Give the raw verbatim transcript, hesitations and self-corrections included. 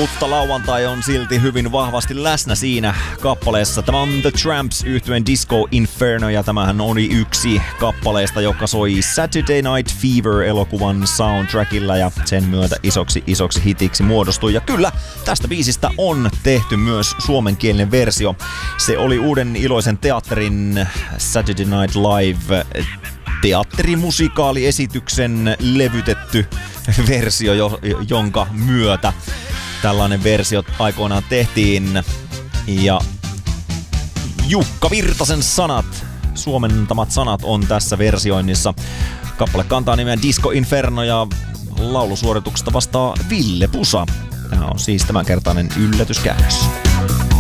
mutta lauantai on silti hyvin vahvasti läsnä siinä kappaleessa. Tämä on The Tramps yhtyeen Disco Inferno ja tämähän oli yksi kappaleista, joka soi Saturday Night Fever-elokuvan soundtrackilla ja sen myötä isoksi isoksi hitiksi muodostui. Ja kyllä, tästä biisistä on tehty myös suomenkielinen versio. Se oli Uuden iloisen teatterin Saturday Night Live teatterimusikaaliesityksen levytetty versio, jonka myötä tällainen versio aikoinaan tehtiin. Ja Jukka Virtasen sanat, suomentamat sanat on tässä versioinnissa. Kappale kantaa nimeä Disco Inferno ja laulusuorituksesta vastaa Ville Pusa. Tämä on siis tämänkertainen yllätyskäännös.